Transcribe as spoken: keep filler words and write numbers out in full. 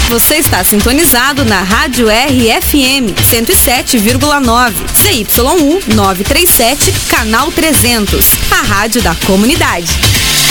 Você está sintonizado na Rádio R F M cento e sete vírgula nove, C Y um nove três sete, canal trezentos, a rádio da comunidade.